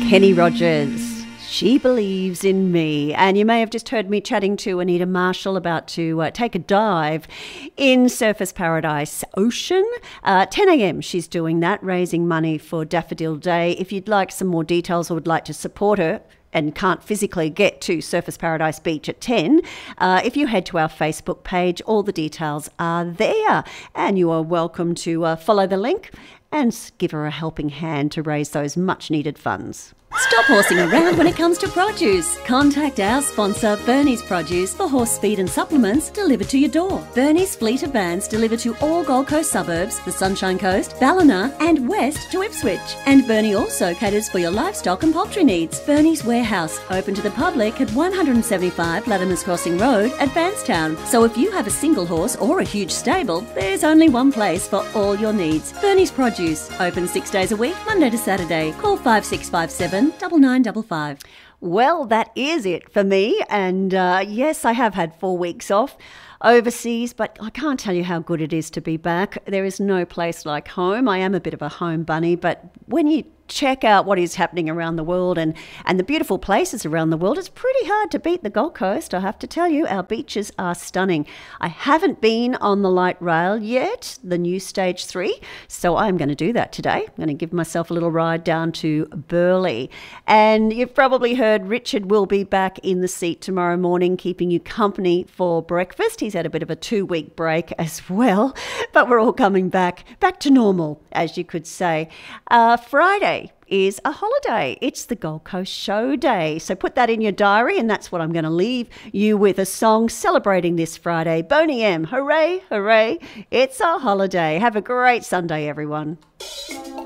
Kenny Rogers. She believes in me. And you may have just heard me chatting to Anita Marshall about to take a dive in Surfers Paradise Ocean. 10 a.m. she's doing that, raising money for Daffodil Day. If you'd like some more details or would like to support her and can't physically get to Surfers Paradise Beach at 10, if you head to our Facebook page, all the details are there. And you are welcome to follow the link and give her a helping hand to raise those much-needed funds. Stop horsing around when it comes to produce. Contact our sponsor, Bernie's Produce, for horse feed and supplements delivered to your door. Bernie's fleet of vans deliver to all Gold Coast suburbs, the Sunshine Coast, Ballina and west to Ipswich. And Bernie also caters for your livestock and poultry needs. Bernie's Warehouse, open to the public at 175 Latimer's Crossing Road at Bankstown. So if you have a single horse or a huge stable, there's only one place for all your needs. Bernie's Produce, open 6 days a week, Monday to Saturday. Call 5657 9955. Well, that is it for me. And yes, I have had 4 weeks off overseas, but I can't tell you how good it is to be back. There is no place like home. I am a bit of a home bunny, but when you check out what is happening around the world and the beautiful places around the world, it's pretty hard to beat the Gold Coast. I have to tell you, our beaches are stunning. I haven't been on the light rail yet, the new stage 3, so I'm going to do that today. I'm going to give myself a little ride down to Burleigh. And you've probably heard Richard will be back in the seat tomorrow morning, keeping you company for breakfast. He's had a bit of a 2-week break as well, but we're all coming back to normal, as you could say. Friday is a holiday. It's the Gold Coast Show Day. So put that in your diary, and that's what I'm going to leave you with, a song celebrating this Friday. Boney M, hooray, hooray, it's a holiday. Have a great Sunday, everyone.